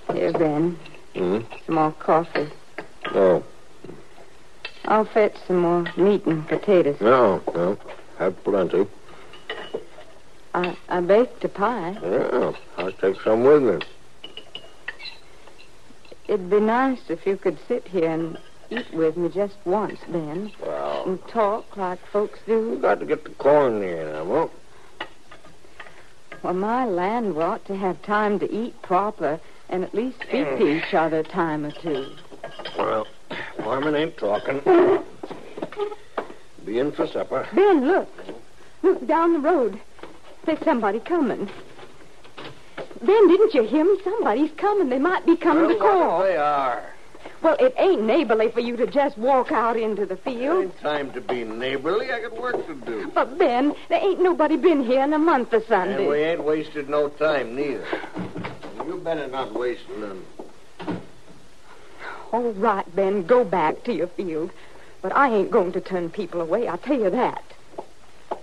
Here, Ben. Some more coffee. Oh. I'll fetch some more meat and potatoes. No. Have plenty. I baked a pie. Yeah, I'll take some with me. It'd be nice if you could sit here and eat with me just once, Ben. Well, And talk like folks do. you got to get the corn in, Emma. Well, my land ought to have time to eat proper and at least speak to each other a time or two. Well, Foreman ain't talking. Be in for supper. Ben, look. Look down the road. There's somebody coming. Ben, didn't you hear me? Somebody's coming. They might be coming to call. Well, they are. Well, it ain't neighborly for you to just walk out into the field. Ain't time to be neighborly. I got work to do. But, Ben, there ain't nobody been here in a month or Sunday. And we ain't wasted no time, neither. You better not waste none. All right, Ben, go back to your field. But I ain't going to turn people away, I'll tell you that.